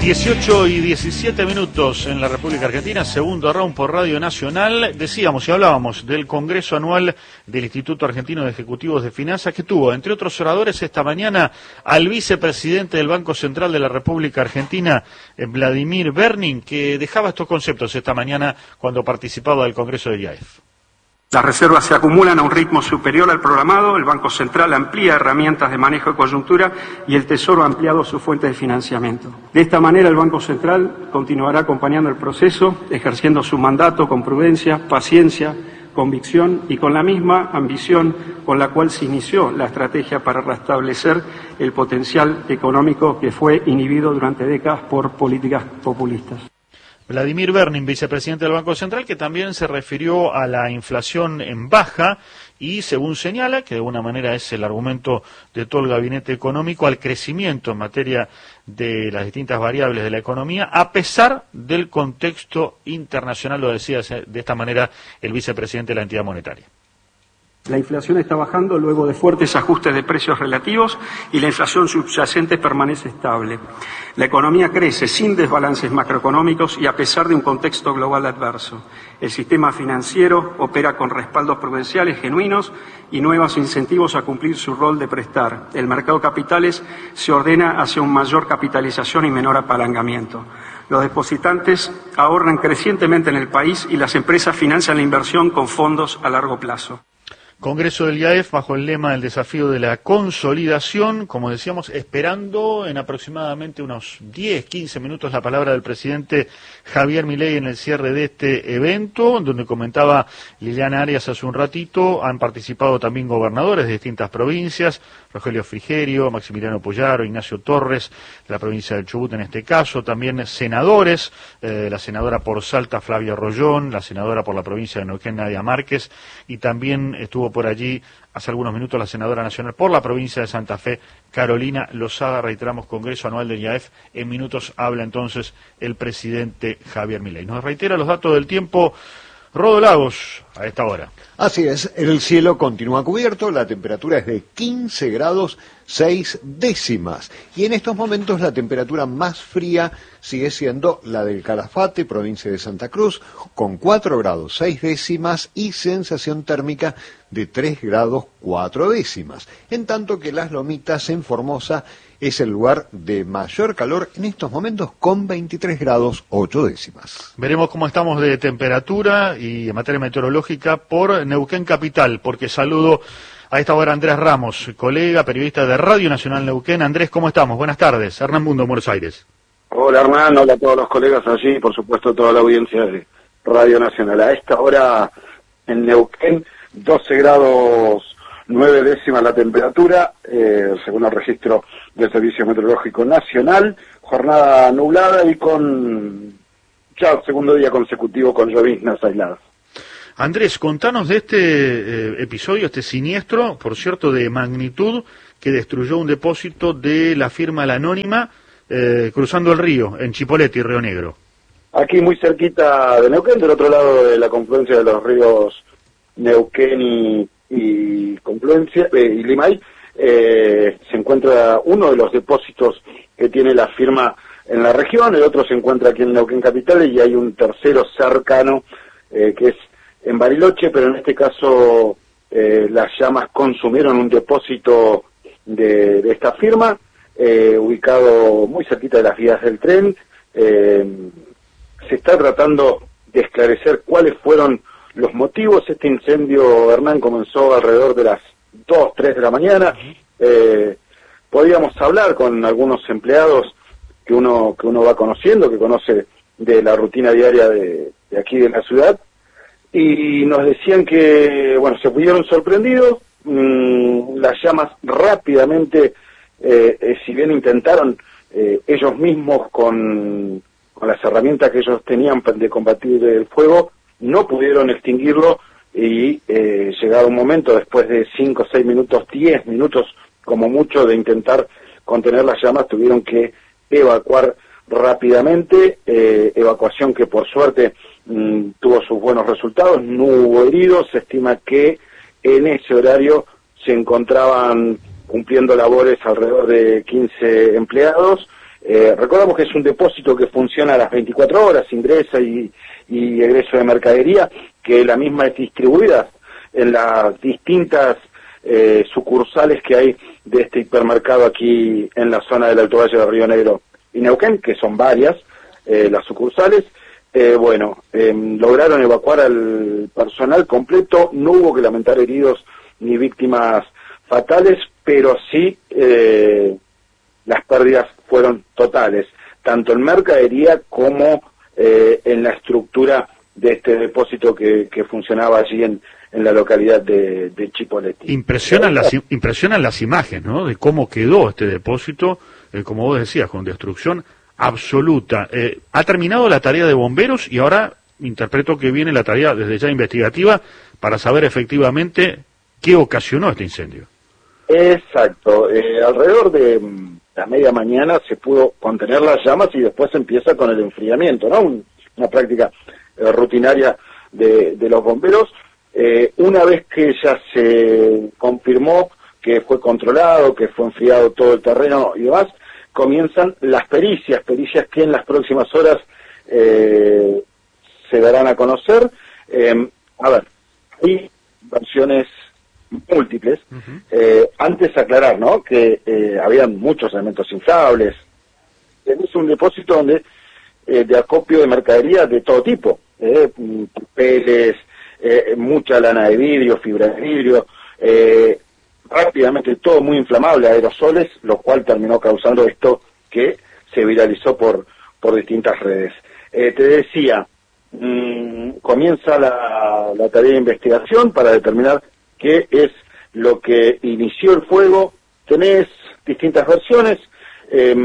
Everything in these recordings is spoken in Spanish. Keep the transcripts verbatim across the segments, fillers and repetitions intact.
dieciocho y diecisiete minutos en la República Argentina, segundo round por Radio Nacional. Decíamos y hablábamos del Congreso Anual del Instituto Argentino de Ejecutivos de Finanzas, que tuvo, entre otros oradores, esta mañana al vicepresidente del Banco Central de la República Argentina, Vladimir Bernin, que dejaba estos conceptos esta mañana cuando participaba del Congreso del I A E F. Las reservas se acumulan a un ritmo superior al programado, el Banco Central amplía herramientas de manejo de coyuntura y el Tesoro ha ampliado sus fuentes de financiamiento. De esta manera, el Banco Central continuará acompañando el proceso, ejerciendo su mandato con prudencia, paciencia, convicción y con la misma ambición con la cual se inició la estrategia para restablecer el potencial económico que fue inhibido durante décadas por políticas populistas. Vladimir Bernin, vicepresidente del Banco Central, que también se refirió a la inflación en baja y, según señala, que de alguna manera es el argumento de todo el gabinete económico, al crecimiento en materia de las distintas variables de la economía, a pesar del contexto internacional, lo decía de esta manera el vicepresidente de la entidad monetaria. La inflación está bajando luego de fuertes ajustes de precios relativos y la inflación subyacente permanece estable. La economía crece sin desbalances macroeconómicos y a pesar de un contexto global adverso. El sistema financiero opera con respaldos prudenciales genuinos y nuevos incentivos a cumplir su rol de prestar. El mercado de capitales se ordena hacia una mayor capitalización y menor apalancamiento. Los depositantes ahorran crecientemente en el país y las empresas financian la inversión con fondos a largo plazo. Congreso del I A E F bajo el lema del desafío de la consolidación, como decíamos, esperando en aproximadamente unos diez, quince minutos la palabra del presidente Javier Milei en el cierre de este evento, donde comentaba Liliana Arias hace un ratito. Han participado también gobernadores de distintas provincias, Rogelio Frigerio, Maximiliano Puyaro, Ignacio Torres, de la provincia del Chubut en este caso, también senadores, eh, la senadora por Salta Flavia Rollón, la senadora por la provincia de Neuquén Nadia Márquez, y también estuvo por allí hace algunos minutos la senadora nacional por la provincia de Santa Fe, Carolina Lozada. Reiteramos, Congreso Anual del I A E F. En minutos habla entonces el presidente Javier Milei. Nos reitera los datos del tiempo Rodo Lagos a esta hora. Así es, el cielo continúa cubierto, la temperatura es de quince grados seis décimas y en estos momentos la temperatura más fría sigue siendo la del Calafate, provincia de Santa Cruz, con cuatro grados seis décimas y sensación térmica de tres grados cuatro décimas, en tanto que Las Lomitas en Formosa es el lugar de mayor calor en estos momentos con veintitrés grados ocho décimas. Veremos cómo estamos de temperatura y en materia meteorológica por Neuquén Capital, porque saludo a esta hora a Andrés Ramos, colega, periodista de Radio Nacional Neuquén. Andrés, ¿cómo estamos? Buenas tardes. Hernán Mundo, Buenos Aires. Hola Hernán, hola a todos los colegas allí, por supuesto toda la audiencia de Radio Nacional. A esta hora en Neuquén, doce grados nueve décimas la temperatura, eh, según el registro del Servicio Meteorológico Nacional, jornada nublada y con ya segundo día consecutivo con lloviznas aisladas. Andrés, contanos de este eh, episodio, este siniestro, por cierto, de magnitud, que destruyó un depósito de la firma La Anónima, eh, cruzando el río, en Chipoleti, Río Negro. Aquí muy cerquita de Neuquén, del otro lado de la confluencia de los ríos Neuquén y, y Confluencia eh, y Limay, eh, se encuentra uno de los depósitos que tiene la firma en la región, el otro se encuentra aquí en Neuquén Capital y hay un tercero cercano eh, que es en Bariloche, pero en este caso eh, las llamas consumieron un depósito de, de esta firma, eh, ubicado muy cerquita de las vías del tren. Eh, se está tratando de esclarecer cuáles fueron los motivos. Este incendio, Hernán, comenzó alrededor de las dos, tres de la mañana. Eh, podíamos hablar con algunos empleados que uno que uno va conociendo, que conoce de la rutina diaria de, de aquí de la ciudad, y nos decían que, bueno, se pudieron sorprendidos, mmm, las llamas rápidamente, eh, eh, si bien intentaron eh, ellos mismos con, con las herramientas que ellos tenían de combatir el fuego, no pudieron extinguirlo y eh, llegado un momento, después de cinco, seis minutos, diez minutos como mucho de intentar contener las llamas, tuvieron que evacuar rápidamente, eh, evacuación que por suerte mmm, tuvo sus buenos resultados, no hubo heridos. Se estima que en ese horario se encontraban cumpliendo labores alrededor de quince empleados, Eh, recordamos que es un depósito que funciona a las veinticuatro horas, ingresa y, y egreso de mercadería, que la misma es distribuida en las distintas eh, sucursales que hay de este hipermercado aquí en la zona del Alto Valle de Río Negro y Neuquén, que son varias eh, las sucursales. Eh, bueno, eh, lograron evacuar al personal completo, no hubo que lamentar heridos ni víctimas fatales, pero sí eh, las pérdidas fueron totales, tanto en mercadería como eh, en la estructura de este depósito que, que funcionaba allí en, en la localidad de, de Chipoleti. Impresionan las, impresionan las imágenes, ¿no?, de cómo quedó este depósito, eh, como vos decías, con destrucción absoluta. Eh, ha terminado la tarea de bomberos y ahora interpreto que viene la tarea desde ya investigativa para saber efectivamente qué ocasionó este incendio. Exacto, eh, alrededor de la media mañana se pudo contener las llamas y después empieza con el enfriamiento, ¿no? Un, una práctica eh, rutinaria de, de los bomberos. Eh, una vez que ya se confirmó que fue controlado, que fue enfriado todo el terreno y demás, comienzan las pericias, pericias que en las próximas horas eh, se darán a conocer. Eh, a ver, hay versiones múltiples. Uh-huh. Eh, antes aclarar, ¿no?, que eh, habían muchos elementos inflables. Es un depósito donde eh, de acopio de mercadería de todo tipo, eh, papeles, eh, mucha lana de vidrio, fibra de vidrio, eh, rápidamente todo muy inflamable, aerosoles, lo cual terminó causando esto que se viralizó por, por distintas redes. Eh, te decía, mmm, comienza la, la tarea de investigación para determinar qué es lo que inició el fuego. Tenés distintas versiones. Eh,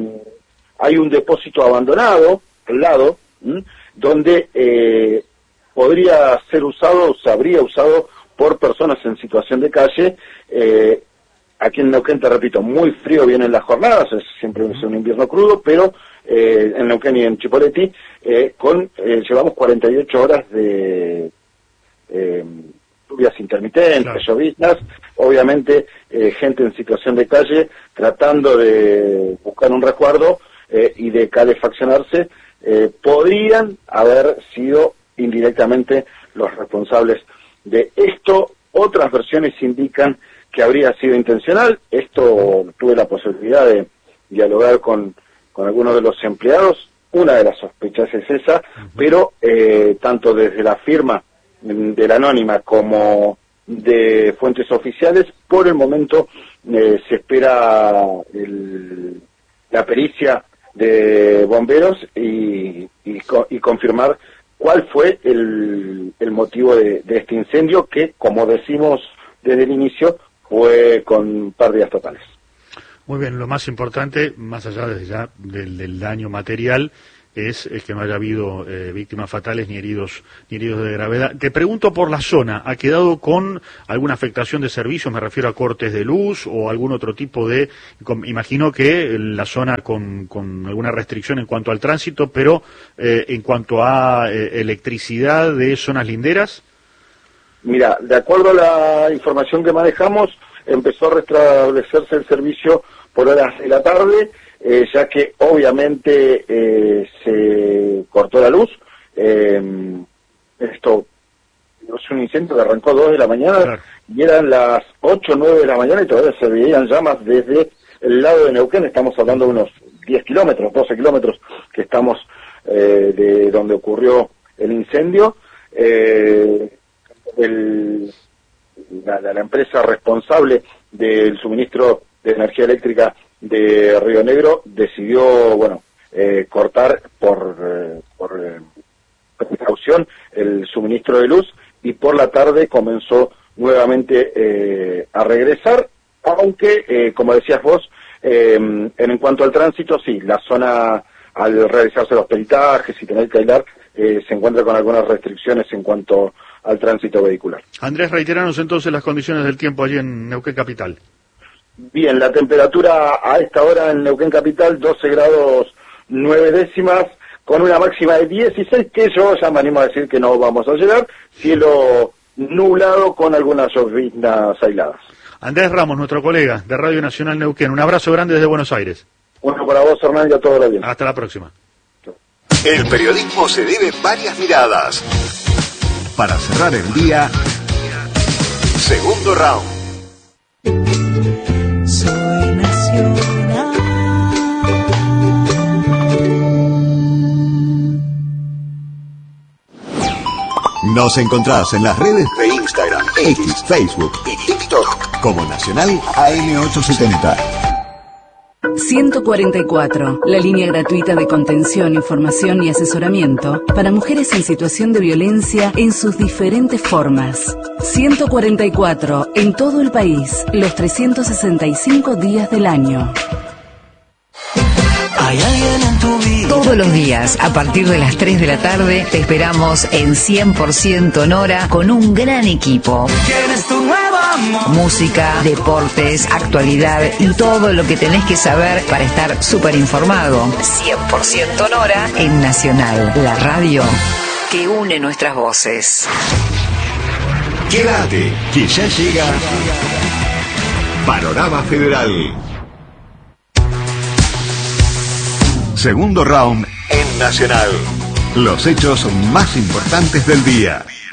hay un depósito abandonado al lado, ¿m? donde eh, podría ser usado, se habría usado por personas en situación de calle. Eh, aquí en Neuquén, te repito, muy frío vienen las jornadas, es siempre es un invierno crudo, pero eh, en Neuquén y en Chipoleti eh, con eh, llevamos cuarenta y ocho horas de eh, lluvias intermitentes, claro, lloviznas, obviamente eh, gente en situación de calle tratando de buscar un resguardo eh, y de calefaccionarse, eh, podrían haber sido indirectamente los responsables de esto. Otras versiones indican que habría sido intencional. Esto tuve la posibilidad de dialogar con, con algunos de los empleados. Una de las sospechas es esa, uh-huh. pero eh, tanto desde la firma de la anónima como de fuentes oficiales, por el momento eh, se espera el, la pericia de bomberos y, y, y confirmar cuál fue el, el motivo de, de este incendio, que, como decimos desde el inicio, fue con pérdidas totales. Muy bien, lo más importante, más allá desde ya del, del daño material, es, es que no haya habido eh, víctimas fatales ni heridos ni heridos de gravedad. Te pregunto por la zona, ¿ha quedado con alguna afectación de servicios? Me refiero a cortes de luz o algún otro tipo de... Con, imagino que la zona con, con alguna restricción en cuanto al tránsito, pero eh, en cuanto a eh, electricidad de zonas linderas. Mira, de acuerdo a la información que manejamos, empezó a restablecerse el servicio por horas de la tarde, eh, ya que obviamente eh, se cortó la luz. Eh, esto es un incendio que arrancó a dos de la mañana, claro, y eran las ocho o nueve de la mañana y todavía se veían llamas desde el lado de Neuquén. Estamos hablando de unos diez kilómetros, doce kilómetros que estamos eh, de donde ocurrió el incendio. Eh, el, la, la, la empresa responsable del suministro de energía eléctrica de Río Negro decidió, bueno, eh, cortar por, eh, por eh, precaución el suministro de luz, y por la tarde comenzó nuevamente eh, a regresar, aunque, eh, como decías vos, eh, en, en cuanto al tránsito, sí, la zona, al realizarse los peritajes y tener que aislar, eh, se encuentra con algunas restricciones en cuanto al tránsito vehicular. Andrés, reiteranos entonces las condiciones del tiempo allí en Neuquén Capital. Bien, la temperatura a esta hora en Neuquén Capital, doce grados nueve décimas, con una máxima de dieciséis, que yo ya me animo a decir que no vamos a llegar, cielo nublado con algunas lloviznas aisladas. Andrés Ramos, nuestro colega de Radio Nacional Neuquén, un abrazo grande desde Buenos Aires. Bueno, para vos, Hernán, y a todos los bien. Hasta la próxima. El periodismo se debe varias miradas. Para cerrar el día, segundo round. Soy nacional. Nos encontrás en las redes de Instagram, X, Facebook y TikTok como Nacional A M ochocientos setenta. ciento cuarenta y cuatro, la línea gratuita de contención, información y asesoramiento para mujeres en situación de violencia en sus diferentes formas. ciento cuarenta y cuatro, en todo el país, los trescientos sesenta y cinco días del año. Hay alguien en tu vida. Todos los días, a partir de las tres de la tarde, te esperamos en cien por ciento Nora con un gran equipo. ¿Quién es tu nuevo amor? Música, deportes, actualidad y todo lo que tenés que saber para estar súper informado. cien por ciento Nora en Nacional, la radio que une nuestras voces. Quédate, que ya llega Panorama Federal. Segundo round en Nacional. Los hechos más importantes del día.